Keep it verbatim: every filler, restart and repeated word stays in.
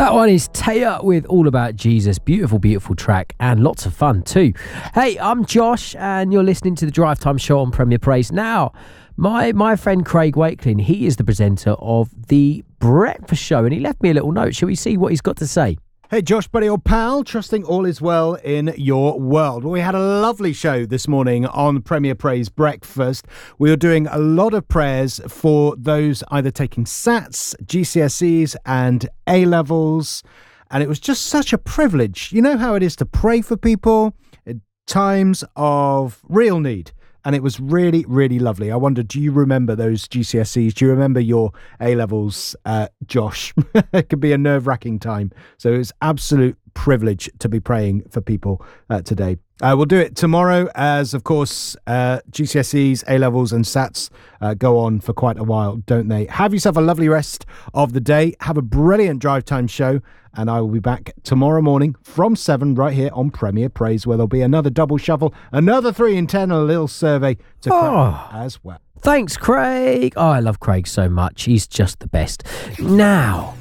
That one is Taya with All About Jesus. Beautiful, beautiful track and lots of fun too. Hey, I'm Josh and you're listening to the Drive Time Show on Premier Praise. Now, my my friend Craig Wakelin, he is the presenter of the Breakfast Show and he left me a little note. Shall we see what he's got to say? Hey Josh, buddy old pal, trusting all is well in your world. Well, we had a lovely show this morning on Premier Praise Breakfast. We were doing a lot of prayers for those either taking SATs, G C S Es and A-levels. And it was just such a privilege. You know how it is to pray for people at times of real need. And it was really, really lovely. I wonder, do you remember those G C S Es? Do you remember your A-levels, uh, Josh? It could be a nerve-wracking time. So it's absolute privilege to be praying for people uh, today. Uh, we'll do it tomorrow as, of course, uh, G C S Es, A-levels and SATs uh, go on for quite a while, don't they? Have yourself a lovely rest of the day. Have a brilliant Drive Time show. And I will be back tomorrow morning from seven right here on Premier Praise, where there'll be another double shuffle, another three in ten, and a little survey to crack Oh. as well. Thanks, Craig. Oh, I love Craig so much. He's just the best. Now,